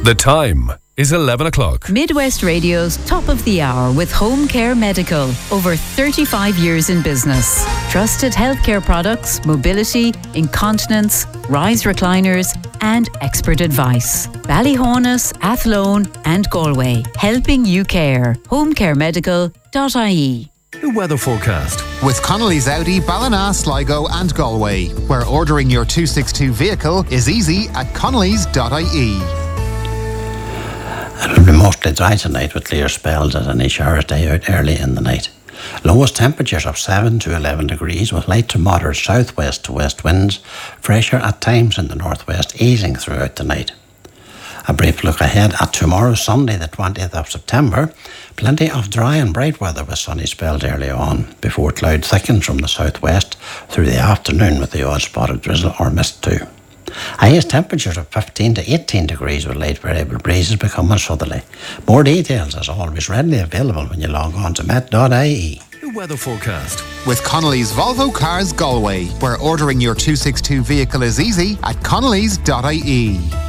The time is 11 o'clock. Midwest Radio's Top of the Hour with Home Care Medical. Over 35 years in business. Trusted healthcare products, mobility, incontinence, rise recliners and expert advice. Ballyhonus, Athlone and Galway. Helping you care. homecaremedical.ie. The weather forecast with Connolly's Audi, Ballina, Sligo and Galway, where ordering your 262 vehicle is easy at connolly's.ie. It will be mostly dry tonight with clear spells as any showers die out early in the night. Lowest temperatures of 7 to 11 degrees with light to moderate southwest to west winds, fresher at times in the northwest, easing throughout the night. A brief look ahead at tomorrow, Sunday the 20th of September. Plenty of dry and bright weather with sunny spells early on, before cloud thickens from the southwest through the afternoon with the odd spot of drizzle or mist too. Highest temperatures of 15 to 18 degrees with light variable breezes becoming southerly. More details as always readily available when you log on to met.ie. The weather forecast with Connolly's Volvo Cars Galway, where ordering your 262 vehicle is easy at connolly's.ie.